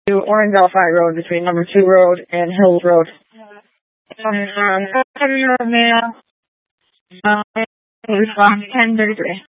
to Orange Delphi Road between number 2 Road and Hills Road. Respond 1033.